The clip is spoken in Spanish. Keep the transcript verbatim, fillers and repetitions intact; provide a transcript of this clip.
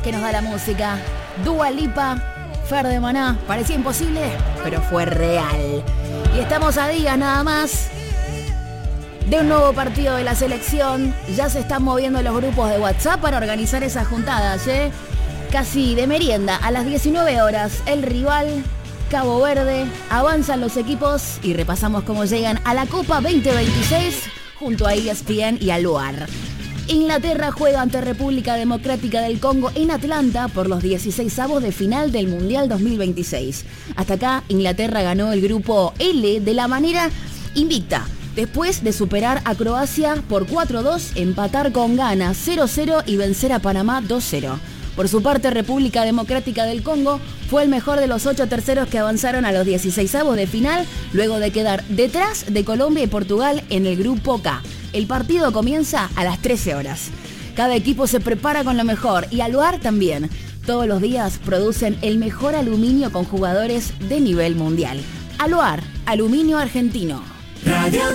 que nos da la música. Dua Lipa, Fer de Maná. Parecía imposible, pero fue real. Y estamos a días nada más de un nuevo partido de la selección. Ya se están moviendo los grupos de WhatsApp para organizar esas juntadas, ¿eh? Casi de merienda. A las diecinueve horas, el rival, Cabo Verde. Avanzan los equipos y repasamos cómo llegan a la Copa veinte veintiséis junto a E S P N y a Luar. Inglaterra juega ante República Democrática del Congo en Atlanta por los dieciseisavos de final del Mundial dos mil veintiséis. Hasta acá, Inglaterra ganó el grupo L de la manera invicta, después de superar a Croacia por cuatro a dos, empatar con Ghana cero a cero y vencer a Panamá dos a cero. Por su parte, República Democrática del Congo fue el mejor de los ocho terceros que avanzaron a los dieciseisavos de final, luego de quedar detrás de Colombia y Portugal en el grupo K. El partido comienza a las trece horas. Cada equipo se prepara con lo mejor y Aluar también. Todos los días producen el mejor aluminio con jugadores de nivel mundial. Aluar, aluminio argentino. Radio